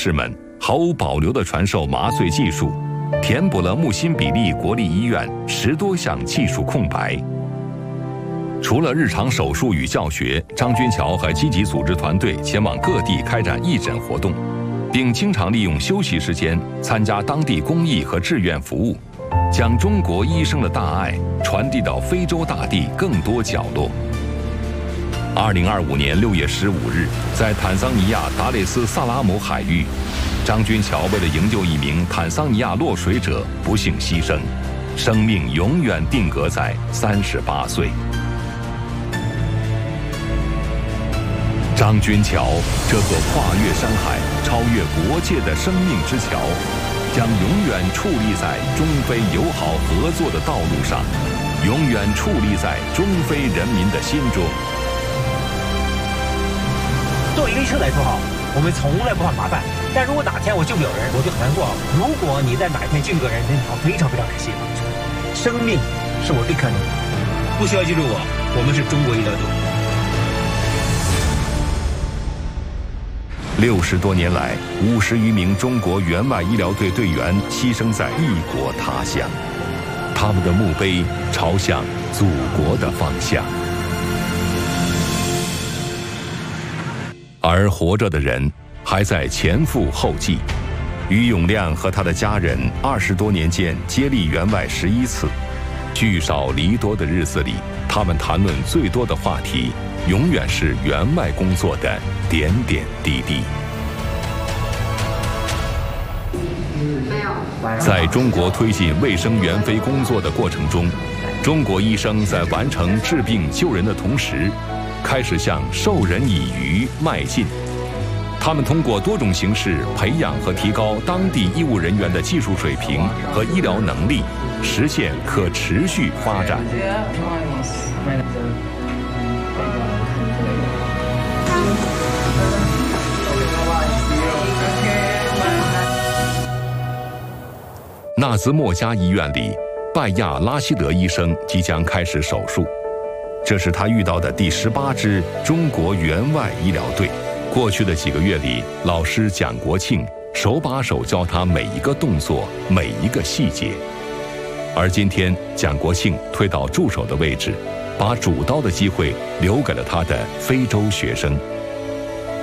士们毫无保留地传授麻醉技术，填补了木辛比利国立医院10多项技术空白。除了日常手术与教学，张君桥还积极组织团队前往各地开展义诊活动，并经常利用休息时间参加当地公益和志愿服务，将中国医生的大爱传递到非洲大地更多角落。2025年6月15日，在坦桑尼亚达累斯萨拉姆海域，张君桥为了营救一名坦桑尼亚落水者，不幸牺牲，生命永远定格在38岁。张君桥这座跨越山海、超越国界的生命之桥，将永远矗立在中非友好合作的道路上，永远矗立在中非人民的心中。 作为一个医生来说哈，我们从来不怕麻烦，但如果哪天我救不了人，我就很难过。如果你在哪一天救一个人，真的非常非常感谢。生命是我最看重的，不需要记住我们是中国医疗队。 60多年来，50余名中国援外医疗队队员牺牲在异国他乡，他们的墓碑朝向祖国的方向。而活着的人还在前赴后继。于永亮和他的家人20多年间接力援外11次，聚少离多的日子里，他们谈论最多的话题，永远是援外工作的点点滴滴。在中国推进卫生援非工作的过程中，中国医生在完成治病救人的同时，开始向授人以渔迈进。他们通过多种形式培养和提高当地医务人员的技术水平和医疗能力，实现可持续发展。纳兹莫加医院里，拜亚拉希德医生即将开始手术。这是他遇到的第18支中国援外医疗队。过去的几个月里，老师蒋国庆手把手教他每一个动作、每一个细节。而今天，蒋国庆推到助手的位置，把主刀的机会留给了他的非洲学生。